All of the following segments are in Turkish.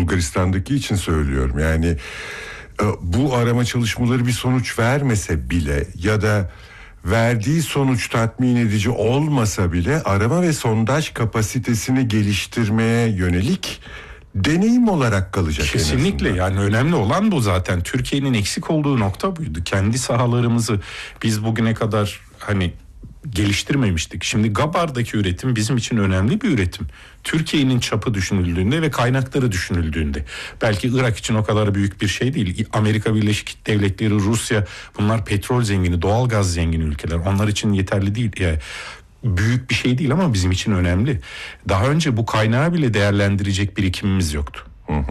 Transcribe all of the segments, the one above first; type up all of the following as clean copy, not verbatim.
Bulgaristan'daki için söylüyorum. Yani bu arama çalışmaları bir sonuç vermese bile ya da verdiği sonuç tatmin edici olmasa bile arama ve sondaj kapasitesini geliştirmeye yönelik deneyim olarak kalacak. Kesinlikle, yani önemli olan bu zaten. Türkiye'nin eksik olduğu nokta buydu. Kendi sahalarımızı biz bugüne kadar geliştirmemiştik. Şimdi Gabar'daki üretim bizim için önemli bir üretim. Türkiye'nin çapı düşünüldüğünde ve kaynakları düşünüldüğünde. Belki Irak için o kadar büyük bir şey değil. Amerika Birleşik Devletleri, Rusya, bunlar petrol zengini, doğal gaz zengini ülkeler. Onlar için yeterli değil. Yani büyük bir şey değil ama bizim için önemli. Daha önce bu kaynağı bile değerlendirecek birikimimiz yoktu.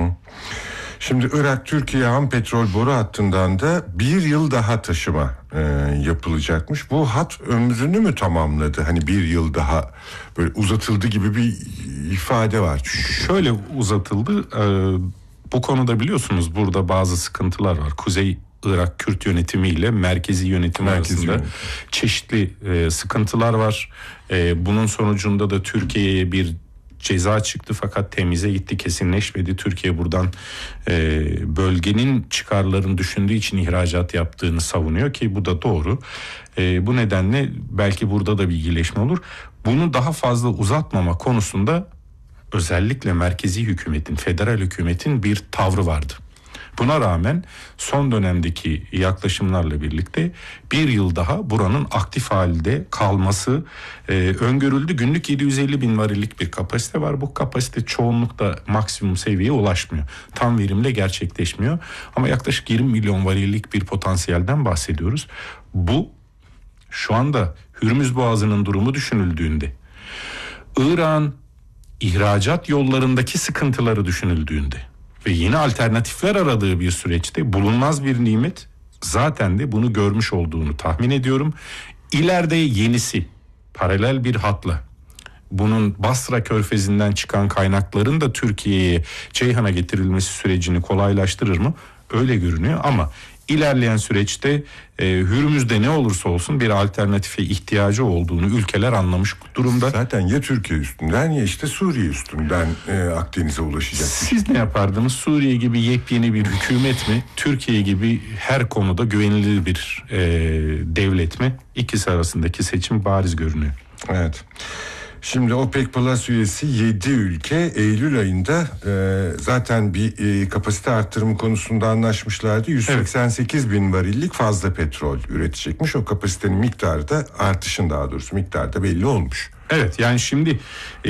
Şimdi Irak-Türkiye ham petrol boru hattından da bir yıl daha taşıma yapılacakmış. Bu hat ömrünü mü tamamladı? Hani bir yıl daha böyle uzatıldı gibi bir ifade var çünkü. Şöyle uzatıldı. Bu konuda biliyorsunuz burada bazı sıkıntılar var. Kuzey Irak Kürt yönetimi ile merkezi yönetim arasında çeşitli sıkıntılar var. Bunun sonucunda da Türkiye'ye bir ceza çıktı fakat temize gitti, kesinleşmedi. Türkiye buradan bölgenin çıkarlarını düşündüğü için ihracat yaptığını savunuyor ki bu da doğru. Bu nedenle belki burada da bir iyileşme olur. Bunu daha fazla uzatmama konusunda özellikle merkezi hükümetin, federal hükümetin bir tavrı vardı. Buna rağmen son dönemdeki yaklaşımlarla birlikte bir yıl daha buranın aktif halde kalması öngörüldü. Günlük 750 bin varillik bir kapasite var. Bu kapasite çoğunlukla maksimum seviyeye ulaşmıyor. Tam verimle gerçekleşmiyor. Ama yaklaşık 20 milyon varillik bir potansiyelden bahsediyoruz. Bu şu anda Hürmüz Boğazı'nın durumu düşünüldüğünde, İran ihracat yollarındaki sıkıntıları düşünüldüğünde ve yeni alternatifler aradığı bir süreçte bulunmaz bir nimet, zaten de bunu görmüş olduğunu tahmin ediyorum. İleride yenisi paralel bir hatla bunun Basra Körfezi'nden çıkan kaynakların da Türkiye'ye, Ceyhan'a getirilmesi sürecini kolaylaştırır mı? Öyle görünüyor ama İlerleyen süreçte Hürmüz'de ne olursa olsun bir alternatife ihtiyacı olduğunu ülkeler anlamış durumda. Zaten ya Türkiye üstünden ya işte Suriye üstünden Akdeniz'e ulaşacak. Siz ne yapardınız? Suriye gibi yepyeni bir hükümet mi? Türkiye gibi her konuda güvenilir bir devlet mi? İkisi arasındaki seçim bariz görünüyor. Evet. Şimdi OPEC Plus üyesi 7 ülke Eylül ayında zaten bir kapasite arttırımı konusunda anlaşmışlardı. 188 bin varillik fazla petrol üretecekmiş. O kapasitenin miktarı da artışın daha doğrusu miktarı da belli olmuş. Evet, yani şimdi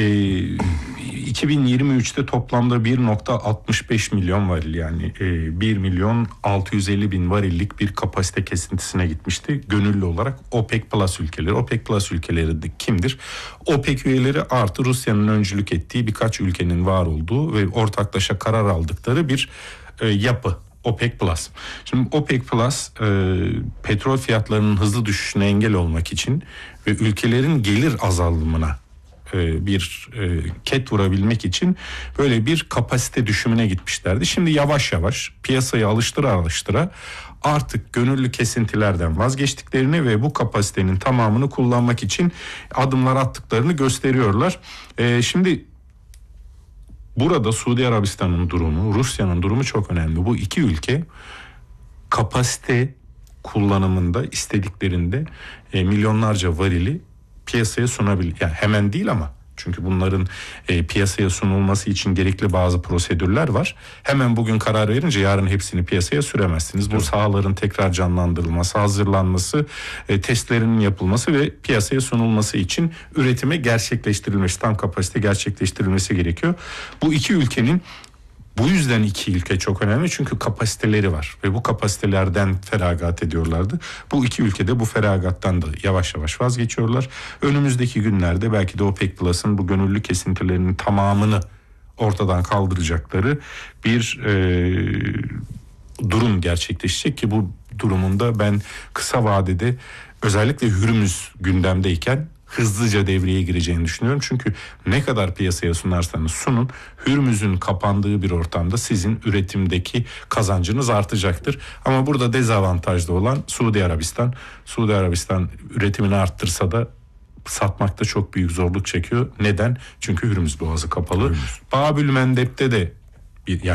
2023'te toplamda 1.65 milyon varil, yani 1 milyon 650 bin varillik bir kapasite kesintisine gitmişti gönüllü olarak OPEC Plus ülkeleri. OPEC Plus ülkeleri de kimdir? OPEC üyeleri artı Rusya'nın öncülük ettiği birkaç ülkenin var olduğu ve ortaklaşa karar aldıkları bir yapı. OPEC Plus. Şimdi OPEC Plus petrol fiyatlarının hızlı düşüşüne engel olmak için ve ülkelerin gelir azalımına bir ket vurabilmek için böyle bir kapasite düşümüne gitmişlerdi. Şimdi yavaş yavaş piyasayı alıştıra artık gönüllü kesintilerden vazgeçtiklerini ve bu kapasitenin tamamını kullanmak için adımlar attıklarını gösteriyorlar. Şimdi burada Suudi Arabistan'ın durumu, Rusya'nın durumu çok önemli. Bu iki ülke kapasite kullanımında istediklerinde milyonlarca varili piyasaya sunabilir. Yani hemen değil ama çünkü bunların piyasaya sunulması için gerekli bazı prosedürler var. Hemen bugün karar verince yarın hepsini piyasaya süremezsiniz. Bu sahaların tekrar canlandırılması, hazırlanması, testlerinin yapılması ve piyasaya sunulması için üretime gerçekleştirilmesi, tam kapasite gerçekleştirilmesi gerekiyor. Bu iki ülkenin, bu yüzden iki ülke çok önemli çünkü kapasiteleri var ve bu kapasitelerden feragat ediyorlardı. Bu iki ülkede bu feragattan da yavaş yavaş vazgeçiyorlar. Önümüzdeki günlerde belki de OPEC Plus'ın bu gönüllü kesintilerinin tamamını ortadan kaldıracakları bir durum gerçekleşecek ki bu durumunda ben kısa vadede özellikle Hürmüz gündemdeyken hızlıca devreye gireceğini düşünüyorum. Çünkü ne kadar piyasaya sunarsanız sunun, Hürmüz'ün kapandığı bir ortamda sizin üretimdeki kazancınız artacaktır. Ama burada dezavantajlı olan Suudi Arabistan. Suudi Arabistan üretimini arttırsa da satmakta çok büyük zorluk çekiyor. Neden? Çünkü Hürmüz Boğazı kapalı. Babül Mendeb'te de yani